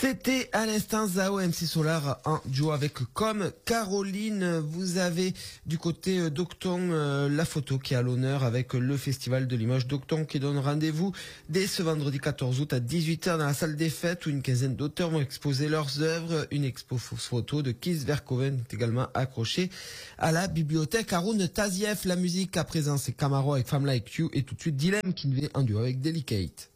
C'était à l'instant Zao MC Solar en duo avec Comme Caroline. Vous avez du côté d'Octon la photo qui est à l'honneur avec le festival de Limoges d'Octon qui donne rendez-vous dès ce vendredi 14 août à 18h dans la salle des fêtes où une quinzaine d'auteurs vont exposer leurs œuvres. Une expo photo de Kees Verkoven est également accrochée à la bibliothèque Haroun Tazieff. La musique à présent c'est Camaro avec Femme Like You et tout de suite Dilemme qui vient en duo avec Delicate.